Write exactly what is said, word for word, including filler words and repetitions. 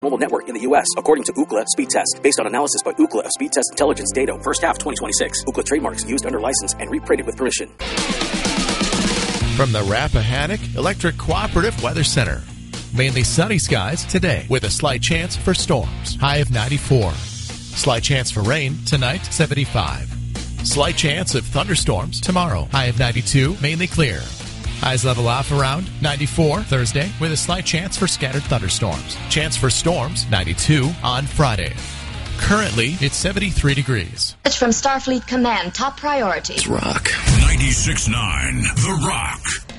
Mobile network in the U S, according to Ookla Speed Test, based on analysis by Ookla of Speed Test Intelligence data, first half twenty twenty-six. Ookla trademarks used under license and reprinted with permission. From the Rappahannock Electric Cooperative Weather Center. Mainly sunny skies today with a slight chance for storms. High of ninety-four. Slight chance for rain tonight, seventy-five. Slight chance of thunderstorms tomorrow. High of ninety-two, mainly clear. Highs level off around ninety-four Thursday with a slight chance for scattered thunderstorms. Chance for storms, ninety-two on Friday. Currently, it's seventy-three degrees. It's from Starfleet Command. Top priority. It's Rock. ninety-six point nine The Rock.